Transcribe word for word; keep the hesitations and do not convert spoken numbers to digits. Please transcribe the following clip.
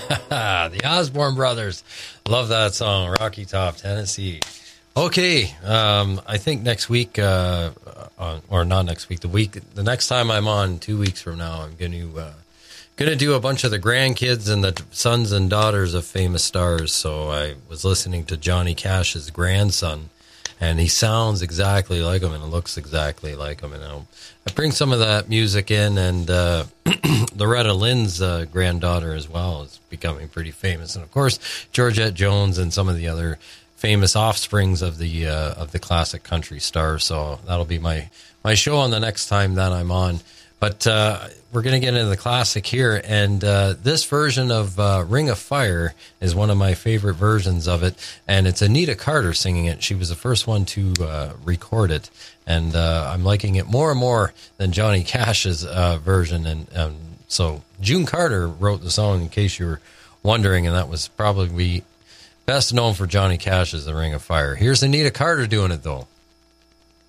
The Osborne Brothers. Love that song, Rocky Top, Tennessee. Okay, um, I think next week, uh, uh, or not next week, the week, the next time I'm on, two weeks from now, I'm going to uh, going to do a bunch of the grandkids and the sons and daughters of famous stars. So I was listening to Johnny Cash's grandson, and he sounds exactly like him and looks exactly like him. And I'll, I bring some of that music in, and uh, Loretta Lynn's uh, granddaughter as well is becoming pretty famous, and of course Georgette Jones and some of the other famous offsprings of the uh, of the classic country stars. So that'll be my my show on the next time that I'm on. But uh, we're going to get into the classic here, and uh, this version of uh, Ring of Fire is one of my favorite versions of it, and it's Anita Carter singing it. She was the first one to uh, record it, and uh, I'm liking it more and more than Johnny Cash's uh, version. And um, so June Carter wrote the song, in case you were wondering, and that was probably best known for Johnny Cash's The Ring of Fire. Here's Anita Carter doing it, though.